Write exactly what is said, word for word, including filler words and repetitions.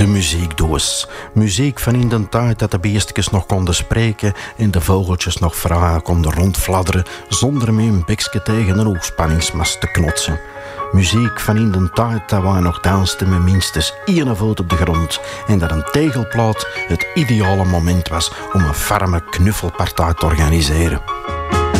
De muziekdoos. Muziek van in de tijd dat de beestjes nog konden spreken en de vogeltjes nog vragen konden rondfladderen zonder met hun bekje tegen een hoogspanningsmast te knotsen. Muziek van in de tijd dat wij nog dansten met minstens één voet op de grond en dat een tegelplaat het ideale moment was om een ferme knuffelpartij te organiseren.